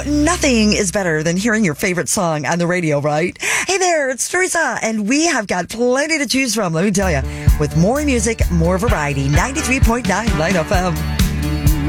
nothing is better than hearing your favorite song on the radio, right? Hey there, it's Teresa, and we have got plenty to choose from, let me tell you. With more music, more variety, 93.9 Light FM.